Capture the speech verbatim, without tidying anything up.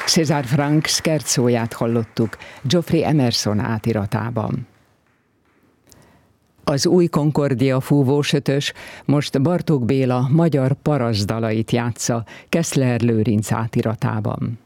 César Franck Scherzóját hallottuk Geoffrey Emerson átiratában. Az új Concordia fúvósötös most Bartók Béla magyar paraszdalait játsza Keszler Lőrinc átiratában.